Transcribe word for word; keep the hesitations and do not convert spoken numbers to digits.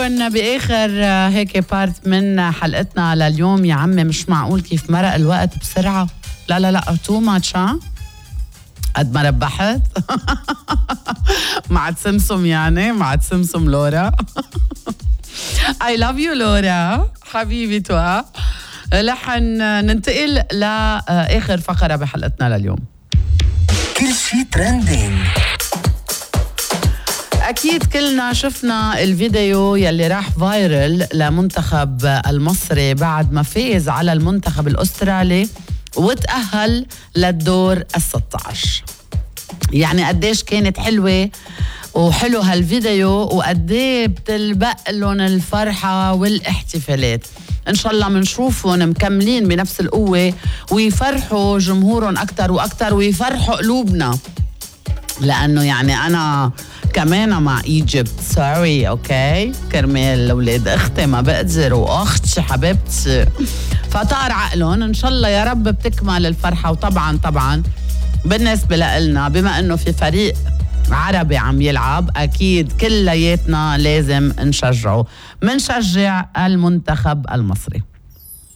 معكم بآخر هيك بارت من حلقتنا لليوم. يا عمي مش معقول كيف مرق الوقت بسرعة. لا لا لا تو ماتش. ها قد ما ربحت مع تسمسم يعني مع تسمسم لورا. I love you لورا حبيبي توا. لحن ننتقل لآخر فقرة بحلقتنا لليوم. كل شي ترندينج. أكيد كلنا شفنا الفيديو يلي راح فايرل لمنتخب المصري بعد ما فاز على المنتخب الأسترالي وتأهل للدور الستة عشر. يعني قديش كانت حلوة وحلو هالفيديو وقديه بتلبق لهم الفرحة والاحتفالات. إن شاء الله منشوفهم مكملين بنفس القوة ويفرحوا جمهورهم أكتر وأكتر ويفرحوا قلوبنا، لأنه يعني أنا كمان مع إيجيبت سوري أوكي كرمال أولاد أختي ما بقدر وأختي حبيبتي فطار عقلهم. إن شاء الله يا رب بتكمل الفرحة. وطبعا طبعا بالنسبة لنا بما أنه في فريق عربي عم يلعب أكيد كلياتنا لازم نشجعه. منشجع المنتخب المصري.